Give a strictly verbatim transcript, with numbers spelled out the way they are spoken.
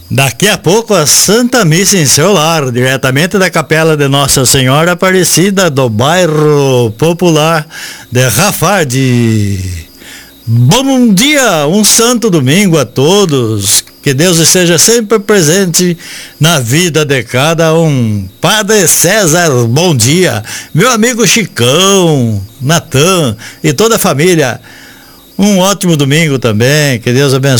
Daqui a pouco a Santa Missa em seu lar, diretamente da Capela de Nossa Senhora Aparecida do bairro Popular de Rafard. Bom dia, um santo domingo a todos, que Deus esteja sempre presente na vida de cada um. Padre César, bom dia, meu amigo Chicão, Natan e toda a família, um ótimo domingo também, que Deus abençoe